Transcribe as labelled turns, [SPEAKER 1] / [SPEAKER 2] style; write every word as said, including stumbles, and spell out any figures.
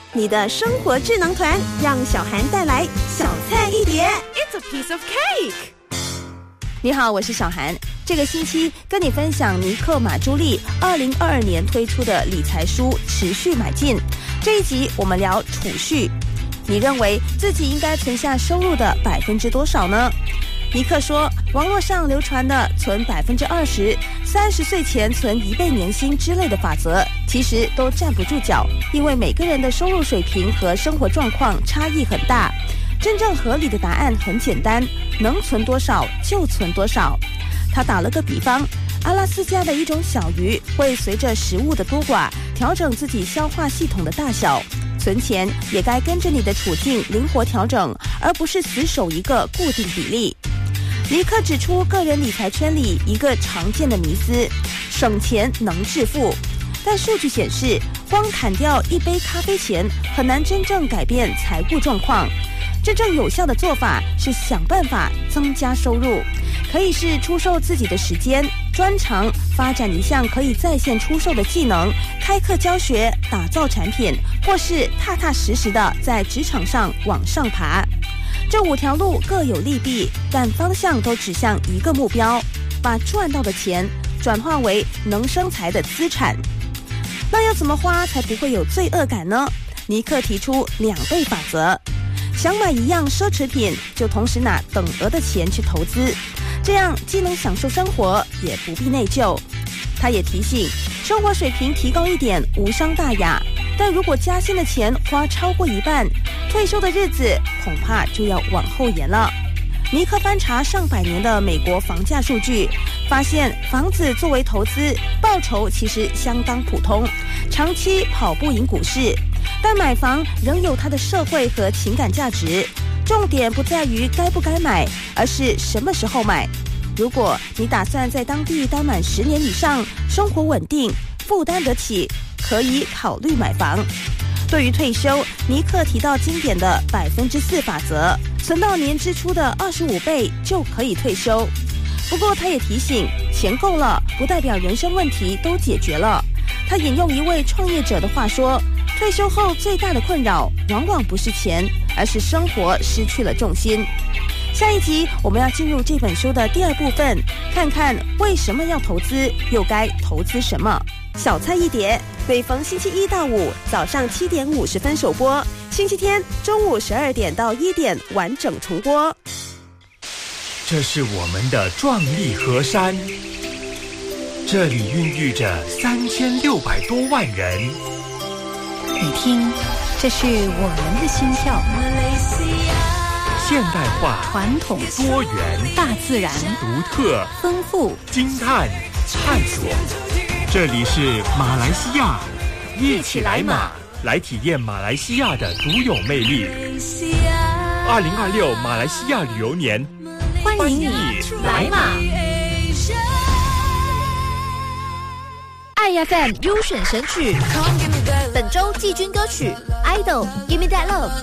[SPEAKER 1] 你的生活智囊团，让小涵带来小菜一碟。
[SPEAKER 2] It's a piece of cake。
[SPEAKER 3] 你好，我是小涵。这个星期跟你分享尼克马朱利二零二二年推出的理财书《持续买进》。这一集我们聊储蓄。你认为自己应该存下收入的百分之多少呢？尼克说，网络上流传的存百分之二十、三十岁前存一倍年薪之类的法则，其实都站不住脚，因为每个人的收入水平和生活状况差异很大。真正合理的答案很简单，能存多少就存多少。他打了个比方，阿拉斯加的一种小鱼会随着食物的多寡调整自己消化系统的大小，存钱也该跟着你的处境灵活调整，而不是死守一个固定比例。尼克指出个人理财圈里一个常见的迷思，省钱能致富。但数据显示，光砍掉一杯咖啡钱很难真正改变财务状况。真正有效的做法是想办法增加收入，可以是出售自己的时间、专长，发展一项可以在线出售的技能，开课教学，打造产品，或是踏踏实实的在职场上往上爬。这五条路各有利弊，但方向都指向一个目标，把赚到的钱转化为能生财的资产。那要怎么花才不会有罪恶感呢？尼克提出两倍法则。想买一样奢侈品，就同时拿等额的钱去投资，这样既能享受生活，也不必内疚。他也提醒，生活水平提高一点无伤大雅，但如果加薪的钱花超过一半，退休的日子恐怕就要往后延了。尼克翻查上百年的美国房价数据，发现房子作为投资，报酬其实相当普通，长期跑不赢股市。但买房仍有它的社会和情感价值，重点不在于该不该买，而是什么时候买。如果你打算在当地待满十年以上，生活稳定，负担得起，可以考虑买房。对于退休，尼克提到经典的百分之四法则，存到年支出的二十五倍就可以退休。不过他也提醒，钱够了不代表人生问题都解决了。他引用一位创业者的话说，退休后最大的困扰往往不是钱，而是生活失去了重心。下一集我们要进入这本书的第二部分，看看为什么要投资，又该投资什么。小菜一碟，每逢星期一到五早上七点五十分首播，星期天中午十二点到一点完整重播。
[SPEAKER 4] 这是我们的壮丽河山，这里孕育着三千六百多万人。
[SPEAKER 5] 你听，这是我们的心跳。
[SPEAKER 4] 现代化、
[SPEAKER 5] 传统、
[SPEAKER 4] 多元、
[SPEAKER 5] 大自然、
[SPEAKER 4] 独特、
[SPEAKER 5] 丰富、
[SPEAKER 4] 惊叹、探索。这里是马来西亚，一起来马，来体验马来西亚的独有魅力。二零二六马来西亚旅游年，
[SPEAKER 5] 欢迎你来马。爱 F M 优选神曲，本周季军歌曲《Idol Give Me That Love》。